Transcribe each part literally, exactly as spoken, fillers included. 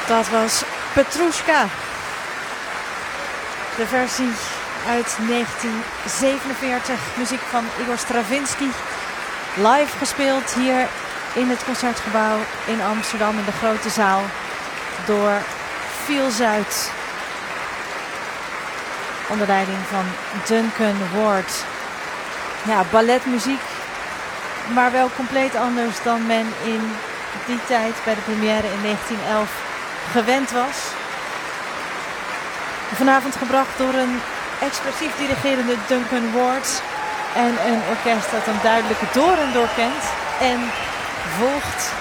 Dat was Petrushka. De versie uit negentien zevenenveertig. Muziek van Igor Stravinsky. Live gespeeld hier in het Concertgebouw in Amsterdam in de grote zaal. Door Feel Zuid. Onder leiding van Duncan Ward. Ja, balletmuziek. Maar wel compleet anders dan men in die tijd bij de première in negentien elf gewend was. Vanavond gebracht door een expressief dirigerende Duncan Ward. En een orkest dat hem duidelijk door en door kent. En volgt.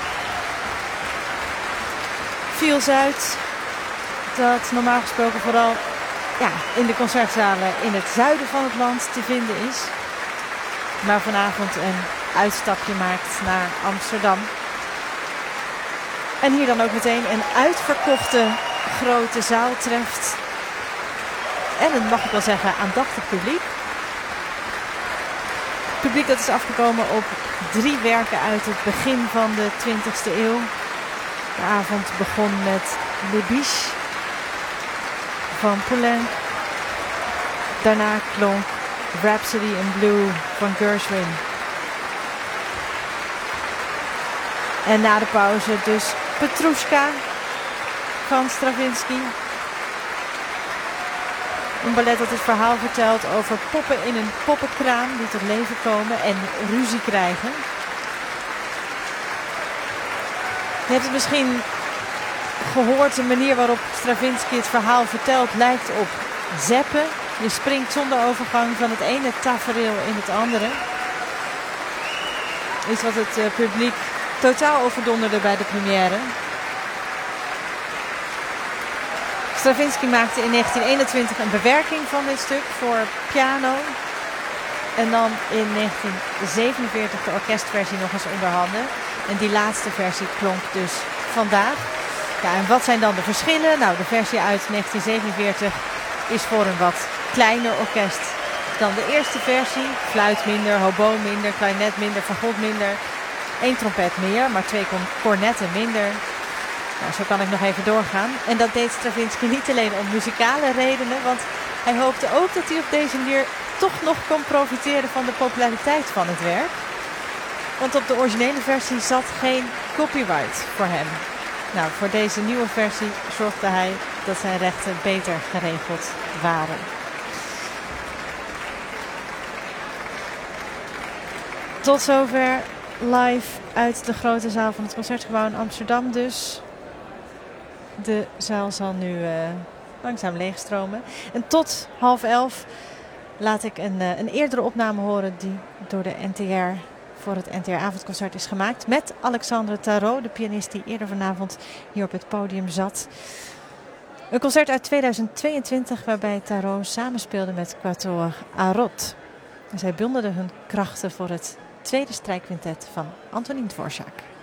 Feel Zuid. Dat normaal gesproken vooral ja, in de concertzalen in het zuiden van het land te vinden is. Maar vanavond een uitstapje maakt naar Amsterdam. En hier dan ook meteen een uitverkochte grote zaal treft. En een, mag ik wel zeggen, aandachtig publiek. Publiek dat is afgekomen op drie werken uit het begin van de twintigste eeuw. De avond begon met Les Biches van Poulenc. Daarna klonk Rhapsody in Blue van Gershwin. En na de pauze dus Petrushka van Stravinsky. Een ballet dat het verhaal vertelt over poppen in een poppenkraam die tot leven komen en ruzie krijgen. Je hebt het misschien gehoord, de manier waarop Stravinsky het verhaal vertelt lijkt op zeppen. Je springt zonder overgang van het ene tafereel in het andere. Iets wat het uh, publiek totaal overdonderde bij de première. Stravinsky maakte in negentien eenentwintig een bewerking van dit stuk voor piano. En dan in negentien zevenenveertig de orkestversie nog eens onder handen. En die laatste versie klonk dus vandaag. Ja, en wat zijn dan de verschillen? Nou, de versie uit negentien zevenenveertig is voor een wat kleiner orkest dan de eerste versie. Fluit minder, hobo minder, klarinet minder, fagot minder. Eén trompet meer, maar twee cornetten minder. Nou, zo kan ik nog even doorgaan. En dat deed Stravinsky niet alleen om muzikale redenen, want hij hoopte ook dat hij op deze manier toch nog kon profiteren van de populariteit van het werk. Want op de originele versie zat geen copyright voor hem. Nou, voor deze nieuwe versie zorgde hij dat zijn rechten beter geregeld waren. Tot zover live uit de grote zaal van het Concertgebouw in Amsterdam dus. De zaal zal nu uh, langzaam leegstromen. En tot half elf laat ik een, uh, een eerdere opname horen die door de N T R voor het N T R-avondconcert is gemaakt. Met Alexandre Tarot, de pianist die eerder vanavond hier op het podium zat. Een concert uit tweeduizend tweeëntwintig waarbij Tarot samenspeelde met Quatuor Arot. En zij bundelden hun krachten voor het tweede strijkquintet van Antonín Dvořák.